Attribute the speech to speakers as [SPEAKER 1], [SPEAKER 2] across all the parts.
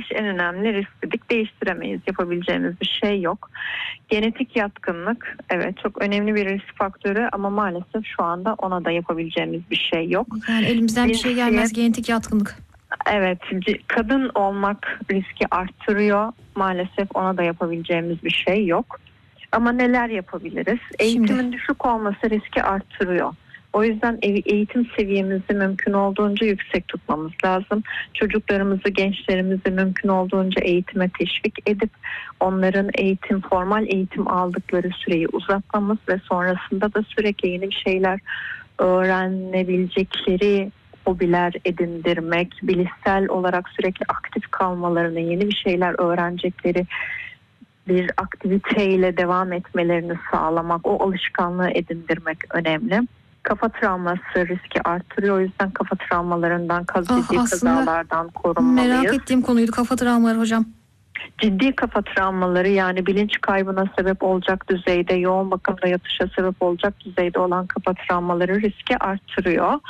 [SPEAKER 1] en önemli risk dedik. Değiştiremeyiz. Yapabileceğimiz bir şey yok. Genetik yatkınlık evet çok önemli bir risk faktörü ama maalesef şu anda ona da yapabileceğimiz bir şey yok.
[SPEAKER 2] Yani elimizden bir şey gelmez, genetik yatkınlık.
[SPEAKER 1] Evet, kadın olmak riski arttırıyor. Maalesef ona da yapabileceğimiz bir şey yok. Ama neler yapabiliriz? Eğitimin düşük olması riski arttırıyor. O yüzden eğitim seviyemizi mümkün olduğunca yüksek tutmamız lazım. Çocuklarımızı, gençlerimizi mümkün olduğunca eğitime teşvik edip onların formal eğitim aldıkları süreyi uzatmamız ve sonrasında da sürekli yeni şeyler öğrenebilecekleri hobiler edindirmek, bilişsel olarak sürekli aktif kalmalarını, yeni bir şeyler öğrenecekleri bir aktiviteyle devam etmelerini sağlamak, o alışkanlığı edindirmek önemli. Kafa travması riski artırıyor. O yüzden kafa travmalarından, kazalardan korunmalıyız.
[SPEAKER 2] Merak ettiğim konuydu kafa travmaları hocam.
[SPEAKER 1] Ciddi kafa travmaları yani bilinç kaybına sebep olacak düzeyde, yoğun bakımda yatışa sebep olacak düzeyde olan kafa travmaları riski artırıyor.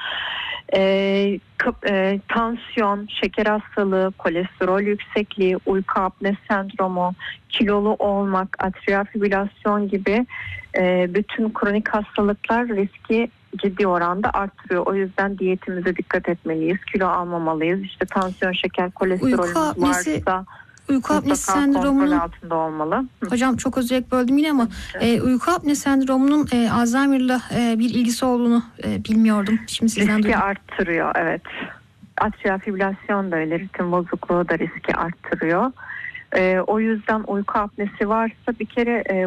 [SPEAKER 1] Tansiyon, şeker hastalığı, kolesterol yüksekliği, uyku apne sendromu, kilolu olmak, atrial fibrilasyon gibi bütün kronik hastalıklar riski ciddi oranda artırıyor. O yüzden diyetimize dikkat etmeliyiz. Kilo almamalıyız. İşte tansiyon, şeker, kolesterolümüz varsa
[SPEAKER 2] uyku apnesi sendromunun
[SPEAKER 1] altında olmalı.
[SPEAKER 2] Hocam çok özür dilerim böldüm yine ama uyku apnesi sendromunun Alzheimer'la bir ilgisi olduğunu bilmiyordum. Şimdi sizden duydum.
[SPEAKER 1] Riski arttırıyor evet. Atrial fibrilasyon da öyle, ritim bozukluğu da riski arttırıyor. O yüzden uyku apnesi varsa bir kere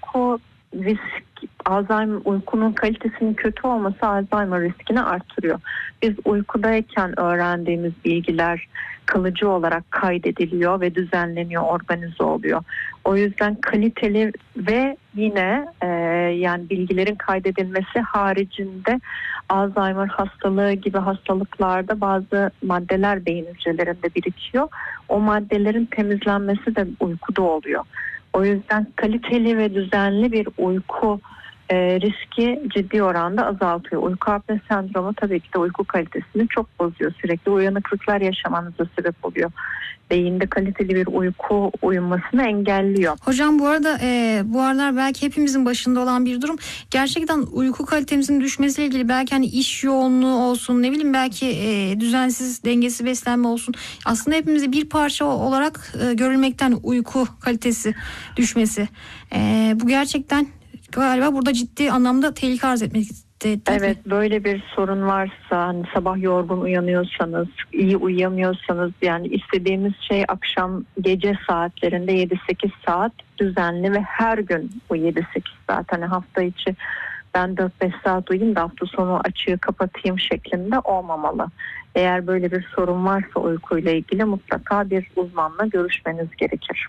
[SPEAKER 1] uykunun kalitesinin kötü olması Alzheimer riskini artırıyor. Biz uykudayken öğrendiğimiz bilgiler kalıcı olarak kaydediliyor ve düzenleniyor, organize oluyor. O yüzden kaliteli ve yine yani bilgilerin kaydedilmesi haricinde Alzheimer hastalığı gibi hastalıklarda bazı maddeler beyin hücrelerinde birikiyor. O maddelerin temizlenmesi de uykuda oluyor. O yüzden kaliteli ve düzenli bir uyku riski ciddi oranda azaltıyor. Uyku apne sendromu tabii ki de uyku kalitesini çok bozuyor. Sürekli uyanıklıklar yaşamanıza sebep oluyor. Beyinde kaliteli bir uyku uyumasını engelliyor.
[SPEAKER 2] Hocam bu arada bu aralar belki hepimizin başında olan bir durum. Gerçekten uyku kalitemizin düşmesiyle ilgili belki hani iş yoğunluğu olsun, ne bileyim belki düzensiz, dengesiz beslenme olsun. Aslında hepimize bir parça olarak görülmekten uyku kalitesi düşmesi. Bu gerçekten galiba burada ciddi anlamda tehlike arz etmekte.
[SPEAKER 1] Evet, böyle bir sorun varsa, hani sabah yorgun uyanıyorsanız, iyi uyuyamıyorsanız, yani istediğimiz şey akşam gece saatlerinde 7-8 saat düzenli ve her gün bu 7-8 saat, hani hafta içi ben 4-5 saat uyuyayım da hafta sonu açığı kapatayım şeklinde olmamalı. Eğer böyle bir sorun varsa uykuyla ilgili mutlaka bir uzmanla görüşmeniz gerekir.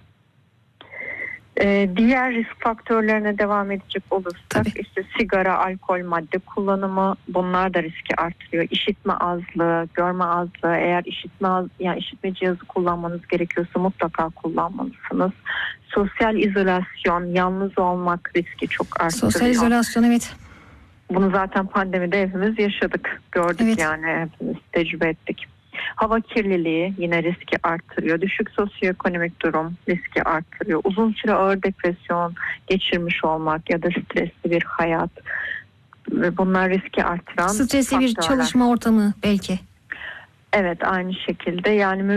[SPEAKER 1] Diğer risk faktörlerine devam edecek olursak işte sigara, alkol, madde kullanımı, bunlar da riski artırıyor. İşitme azlığı, görme azlığı, eğer işitme cihazı kullanmanız gerekiyorsa mutlaka kullanmalısınız. Sosyal izolasyon, yalnız olmak riski çok artırıyor.
[SPEAKER 2] Sosyal izolasyon evet.
[SPEAKER 1] Bunu zaten pandemide hepimiz yaşadık, gördük evet. Yani hepimiz tecrübe ettik. Hava kirliliği yine riski artırıyor. Düşük sosyoekonomik durum riski artırıyor. Uzun süre ağır depresyon geçirmiş olmak ya da stresli bir hayat ve bunlar riski artıran
[SPEAKER 2] stresli
[SPEAKER 1] faktörler.
[SPEAKER 2] Bir çalışma ortamı belki.
[SPEAKER 1] Evet, aynı şekilde yani